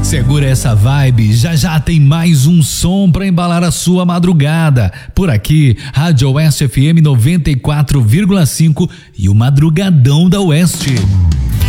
Segura essa vibe, já já tem mais um som pra embalar a sua madrugada. Por aqui, Rádio Oeste FM 94,5 e o Madrugadão da Oeste.